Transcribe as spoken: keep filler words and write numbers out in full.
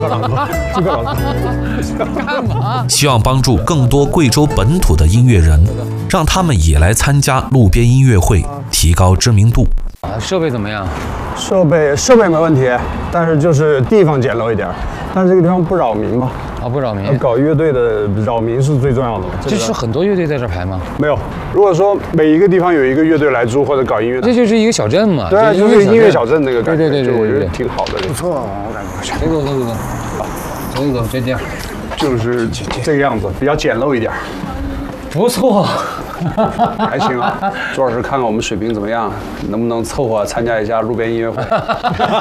这个老师干嘛？ 希望帮助更多贵州本土的音乐人，让他们也来参加路边音乐会，提高知名度。 啊，设备怎么样？ 设备设备没问题，但是就是地方简陋一点，但是这个地方不扰民嘛。 啊，不扰民。 搞乐队的扰民是最重要的嘛。 这是很多乐队在这排吗？ 没有。如果说每一个地方有一个乐队来租或者搞音乐， 这就是一个小镇嘛。 对啊，就是音乐小镇那个感觉。 对对对对， 我觉得挺好的。不错，我感觉。 走走走走走，走走走，就这样。 就是这个样子，比较简陋一点。 不错， 还行啊。朱老师看看我们水平怎么样，能不能凑合参加一下路边音乐会？